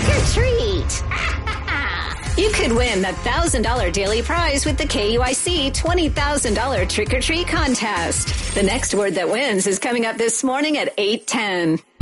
or treat. You could win the $1,000 daily prize with the KUIC $20,000 trick or treat contest. The next word that wins is coming up this morning at 8:10.